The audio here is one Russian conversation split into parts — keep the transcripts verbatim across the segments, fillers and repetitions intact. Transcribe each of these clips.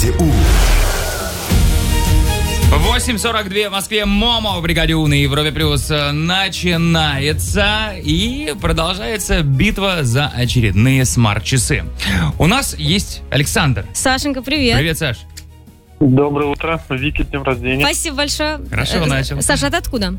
бригаде У. восемь сорок два в Москве. Момо в бригаде У на Европе Плюс начинается. И продолжается битва за очередные смарт-часы. У нас есть Александр. Сашенька, привет. Привет, Саш. Доброе утро. Вики, с днем рождения. Спасибо большое. Хорошо начал. Саша, а ты откуда?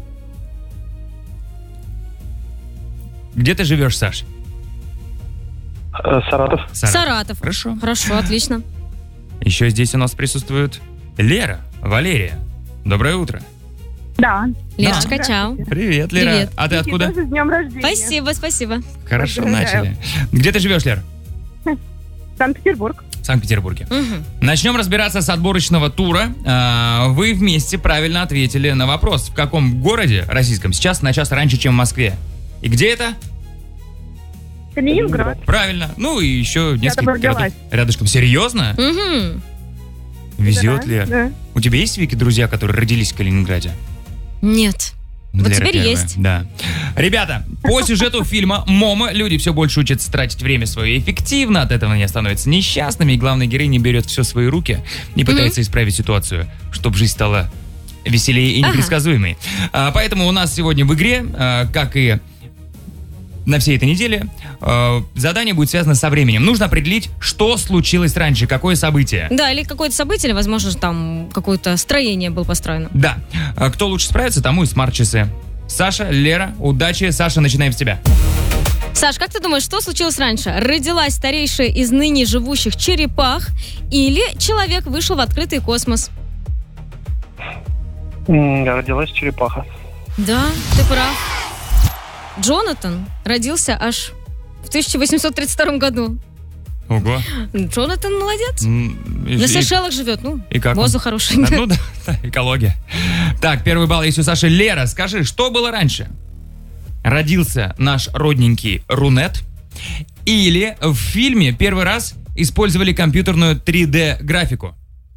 Где ты живешь, Саш? Саратов. Саратов. Саратов. Хорошо. Хорошо, отлично. Еще здесь у нас присутствует Лера, Валерия. Доброе утро. Да. Лерочка, Да. чао. Привет, Лера. Привет. А ты Вики, откуда? тоже с днем рождения. Спасибо, спасибо. Хорошо Поздравляю. начали. Где ты живешь, Лер? Санкт-Петербург. В Санкт-Петербурге. Мгм. Начнем разбираться с отборочного тура. А, Вы вместе правильно ответили на вопрос, в каком городе российском сейчас на час раньше, чем в Москве. И где это? Калининград. Правильно. Ну и еще несколько там родилась. городов рядышком. Серьезно? Мгм. Везет, Да, Лер. да. У тебя есть, Вики, друзья, которые родились в Калининграде? Нет. Вот Лера теперь первая. есть. Да. Ребята, по сюжету фильма «Момо» люди все больше учатся тратить время свое эффективно, от этого они становятся несчастными, и главная героиня берет все в свои руки и пытается исправить ситуацию, чтобы жизнь стала веселее и Ага. непредсказуемой. А, поэтому у нас сегодня в игре, а, как и на всей этой неделе, а, задание будет связано со временем. Нужно определить, что случилось раньше, какое событие. Да, или какое-то событие, или, возможно, там какое-то строение было построено. Да. А кто лучше справится, тому и смарт-часы. Саша, Лера, удачи. Саша, начинаем с тебя. Саш, как ты думаешь, что случилось раньше? Родилась старейшая из ныне живущих черепах или человек вышел в открытый космос? М, Родилась черепаха. Да, ты прав. Джонатан родился аж в тысяча восемьсот тридцать втором году. Ого. Джонатан молодец. М, и- На и- Сейшелах живет, ну, И как он? воздух хороший. Ну да, да, экология. Так, первый балл есть у Саши. Лера, скажи, что было раньше? Родился наш родненький Рунет? Или в фильме первый раз использовали компьютерную три дэ-графику?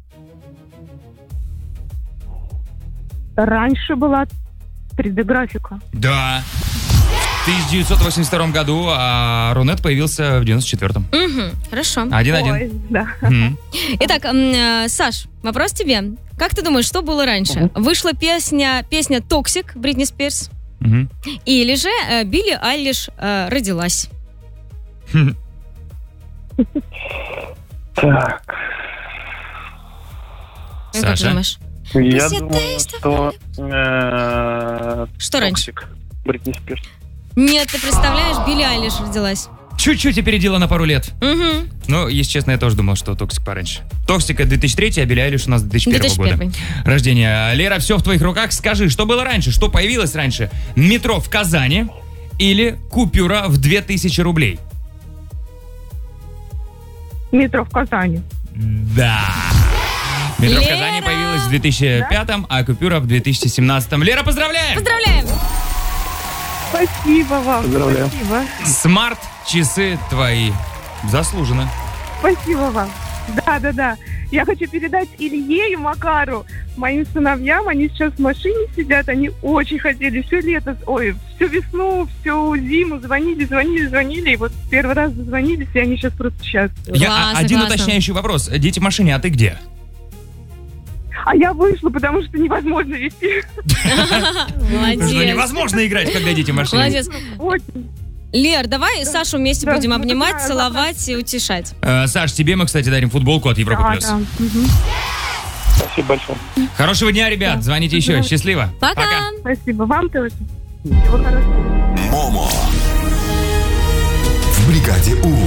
Раньше была три дэ-графика. Да. В тысяча девятьсот восемьдесят втором году, а Рунет появился в девяносто четвёртом. Мгм, хорошо. Один-один. Ой, да. Мгм. Итак, м, э, Саш, вопрос тебе. Как ты думаешь, что было раньше? Вышла песня, песня «Токсик» Бритни Спирс? Мгм. Или же э, Билли Айлиш э, родилась? Так, Ну, как ты Саша? думаешь? я Пусть думаю, это что... э, Что раньше? Токсик. Бритни Спирс. Нет, ты представляешь, Билли Айлиш родилась. Чуть-чуть опередила на пару лет. Угу. Ну, если честно, я тоже думал, что Токсик пораньше. Токсик это две тысячи третий, а Билли Айлиш у нас две тысячи первого года. две тысячи Рождения. Лера, все в твоих руках. Скажи, что было раньше? Что появилось раньше? Метро в Казани или купюра в две тысячи рублей? Метро в Казани. Да. Метро в Лера! Казани появилось в две тысячи пятом, а купюра в две тысячи семнадцатом. Лера, поздравляем! Поздравляем! Спасибо вам. Поздравляю. Спасибо. Смарт-часы твои. Заслуженно. Спасибо вам. Да, да, да. Я хочу передать Илье и Макару, моим сыновьям. Они сейчас в машине сидят. Они очень хотели все лето, ой, всю весну, всю зиму звонили, звонили, звонили. И вот первый раз дозвонились, и они сейчас просто счастливы. Я, Классно, а- один классно. уточняющий вопрос. Дети в машине, а ты где? А я вышла, потому что невозможно вести. Потому что Молодец. невозможно играть, когда дети в машине. Молодец. Очень. Лер, давай Сашу вместе Да, будем ну, обнимать, да, целовать и утешать. Э, Саш, тебе мы, кстати, дарим футболку от Европы Да, Плюс. да. Мгм. Спасибо большое. Хорошего дня, ребят. Звоните еще. Счастливо. Пока! Спасибо. Вам тоже. Всего хорошего. Момо в бригаде У.